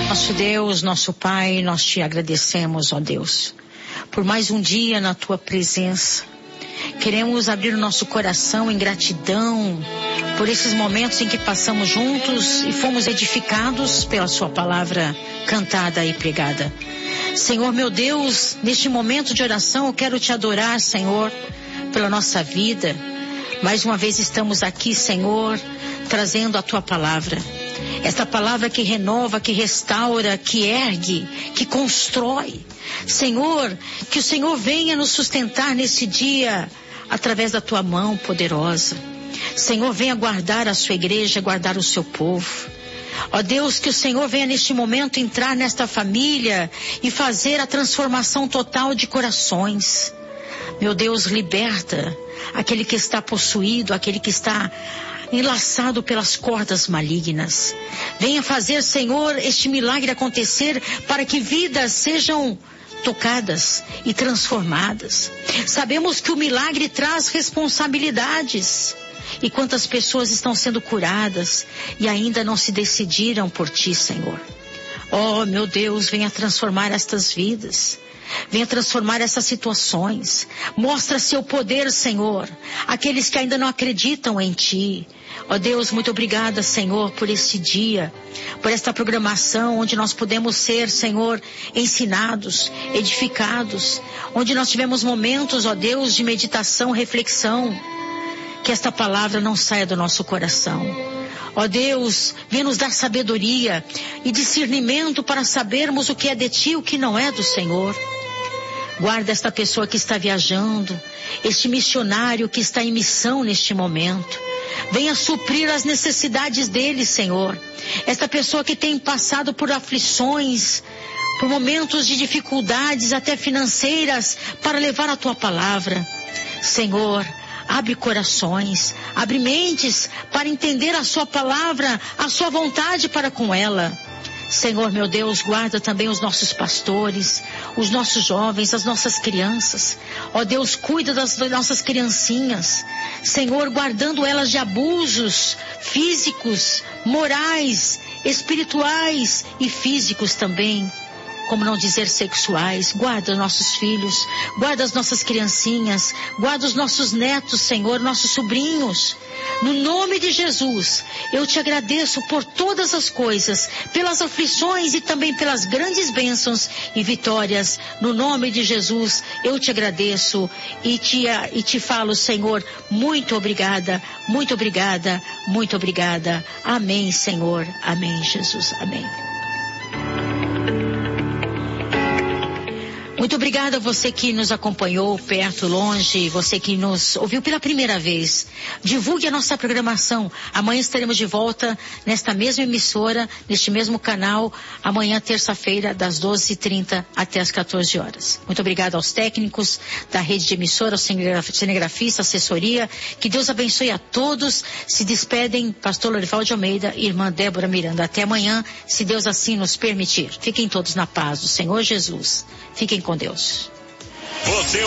Nosso Deus, nosso Pai, nós te agradecemos, ó Deus, por mais um dia na tua presença. Queremos abrir o nosso coração em gratidão por esses momentos em que passamos juntos e fomos edificados pela sua palavra cantada e pregada. Senhor, meu Deus, neste momento de oração eu quero te adorar, Senhor, pela nossa vida. Mais uma vez estamos aqui, Senhor, trazendo a tua palavra. Esta palavra que renova, que restaura, que ergue, que constrói. Senhor, que o Senhor venha nos sustentar nesse dia através da tua mão poderosa. Senhor, venha guardar a sua igreja, guardar o seu povo. Ó Deus, que o Senhor venha neste momento entrar nesta família e fazer a transformação total de corações. Meu Deus, liberta aquele que está possuído, aquele que está enlaçado pelas cordas malignas. Venha fazer, Senhor, este milagre acontecer para que vidas sejam tocadas e transformadas. Sabemos que o milagre traz responsabilidades. E quantas pessoas estão sendo curadas e ainda não se decidiram por ti, Senhor. Oh, meu Deus, venha transformar estas vidas. Venha transformar essas situações. Mostra seu poder, Senhor, aqueles que ainda não acreditam em ti. Ó Deus, muito obrigada, Senhor, por este dia, por esta programação onde nós podemos ser, Senhor, ensinados, edificados, onde nós tivemos momentos, ó Deus, de meditação, reflexão. Que esta palavra não saia do nosso coração. Ó Deus, venha nos dar sabedoria e discernimento para sabermos o que é de ti e o que não é do Senhor. Guarda esta pessoa que está viajando, este missionário que está em missão neste momento. Venha suprir as necessidades dele, Senhor. Esta pessoa que tem passado por aflições, por momentos de dificuldades até financeiras, para levar a tua palavra. Senhor, abre corações, abre mentes para entender a sua palavra, a sua vontade para com ela. Senhor, meu Deus, guarda também os nossos pastores, os nossos jovens, as nossas crianças. Ó Deus, cuida das nossas criancinhas. Senhor, guardando elas de abusos físicos, morais, espirituais e físicos também. Como não dizer sexuais. Guarda os nossos filhos, guarda as nossas criancinhas, guarda os nossos netos, Senhor, nossos sobrinhos. No nome de Jesus, eu te agradeço por todas as coisas, pelas aflições e também pelas grandes bênçãos e vitórias. No nome de Jesus, eu te agradeço e te falo, Senhor, muito obrigada, muito obrigada, muito obrigada. Amém, Senhor. Amém, Jesus. Amém. Muito obrigada a você que nos acompanhou perto, longe, você que nos ouviu pela primeira vez. Divulgue a nossa programação. Amanhã estaremos de volta nesta mesma emissora, neste mesmo canal, amanhã, terça-feira, das 12h30 até as 14 horas. Muito obrigada aos técnicos da rede de emissora, aos cinegrafistas, assessoria. Que Deus abençoe a todos. Se despedem, pastor Lorival de Almeida e irmã Débora Miranda. Até amanhã, se Deus assim nos permitir. Fiquem todos na paz do Senhor Jesus. Fiquem com Deus. Você